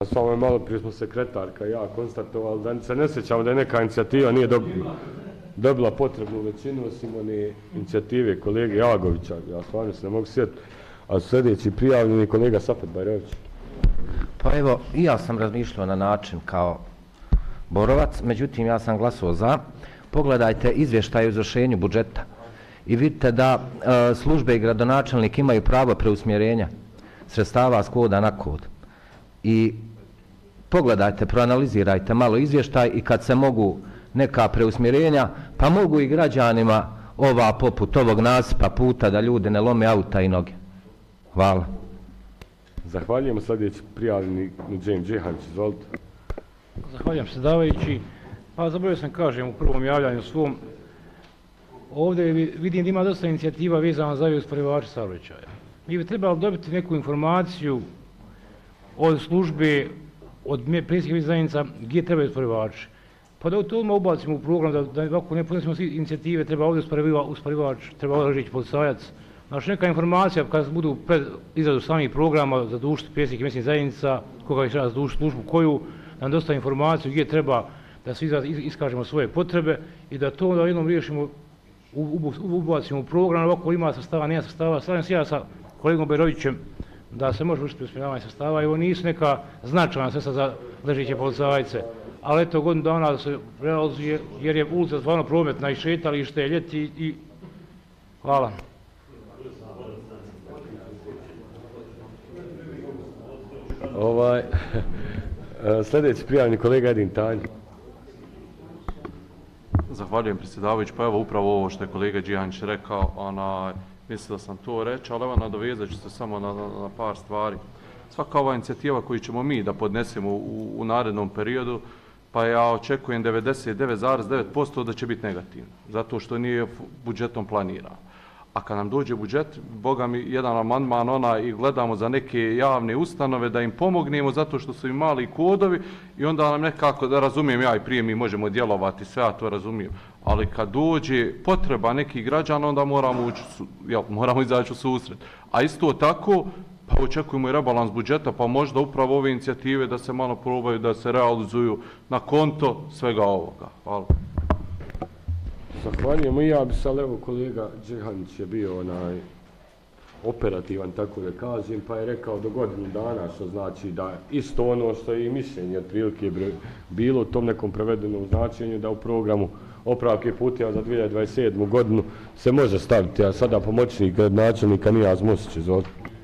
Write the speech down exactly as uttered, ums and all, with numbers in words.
S vama malo prije smo sekretarka i ja konstatovali da se ne sjećamo da je neka inicijativa nije dobila, dobila potrebnu većinu osim one inicijative kolege Jagovića. Ja stvarno se ne mogu sjetiti. A sljedeći prijavljeni kolega Safet Bajrović. Pa evo, i ja sam razmišljao na način kao Borovac, međutim ja sam glasao za. Pogledajte izvještaj o izvršenju budžeta i vidite da e, službe i gradonačelnik imaju pravo preusmjerenja sredstava s koda na kod. I pogledajte, proanalizirajte malo izvještaj i kad se mogu neka preusmjerenja, pa mogu i građanima ova poput ovog nasipa puta da ljudi ne lome auta i noge. Hvala. Zahvaljujemo. Sljedeći prijavljeni James Džehanić, izvolite. Zahvaljujem se davajući. Pa zaboravio sam kažem u prvom javljanju svom. Ovdje vidim da ima dosta inicijativa vezana za usporivače saobraćaja. Mi bi trebali dobiti neku informaciju od službe, od predsjednika zajednica gdje trebaju usporivači. Pa da to odmah ubacimo u program, da, da ako ne podnesemo inicijative, treba ovdje usporivač, treba ovdje ležeći policajac. Znači neka informacija kad budu pred izradu samih programa za dušiti predsjednika mjesnih zajednica, koga će raz dušiti službu koju, nam dosta informaciju gdje treba da svi iskažemo svoje potrebe i da to onda jednom riješimo, ubacimo u program, ovako ima sastava, nema sastava. Stavljam se ja sa kolegom Bajrovićem da se može vršiti usmjeravanje sastava i ovo nisu neka značajna sredstva za ležeće policajce. Ali eto godinu dana se realizuje jer je ulica stvarno prometna i šetalište, ljeti i hvala. Ovaj, sljedeći prijavni kolega Edin Tanj. Zahvaljujem predsjedavajući. Pa evo upravo ovo što je kolega Džihanić rekao, ona, mislio sam to reći, ali evo nadovezat ću se samo na, na, na par stvari. Svaka ova inicijativa koju ćemo mi da podnesemo u, u narednom periodu, pa ja očekujem devedeset devet zarez devet posto da će biti negativno, zato što nije budžetom planirano. A kad nam dođe budžet, Boga mi jedan amandman ona i gledamo za neke javne ustanove da im pomognemo zato što su im mali kodovi i onda nam nekako, da razumijem ja i prije mi možemo djelovati, sve ja to razumijem. Ali kad dođe potreba nekih građana, onda moramo, ući, jel, moramo izaći u susret. A isto tako, pa očekujemo i rebalans budžeta, pa možda upravo ove inicijative da se malo probaju, da se realizuju na konto svega ovoga. Hvala. Zahvaljujemo i ja bi sad, evo kolega Džehanić je bio onaj operativan, tako da kažem, pa je rekao do godinu dana, što znači da isto ono što je i mišljenje otprilike bilo u tom nekom prevedenom značenju da u programu opravke puteva za dvije hiljade dvadeset sedmu godinu se može staviti, a sada pomoćnik načelnika Nijaz Mosić, izvolite.